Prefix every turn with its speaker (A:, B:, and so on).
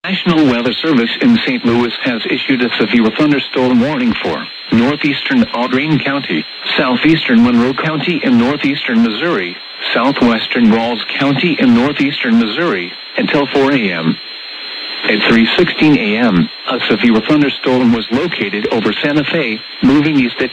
A: National Weather Service in St. Louis has issued a severe thunderstorm warning for northeastern Audrain County, southeastern Monroe County in northeastern Missouri, southwestern Rawls County in northeastern Missouri, until 4 a.m. At 3:16 a.m., a severe thunderstorm was located over Santa Fe, moving east at